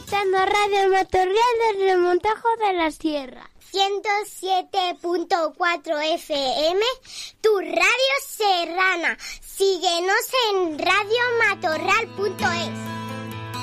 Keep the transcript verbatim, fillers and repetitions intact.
escuchando Radio Matorral desde el Montajo de la Sierra. ciento siete punto cuatro F M, tu radio serrana. Síguenos en radio matorral punto es.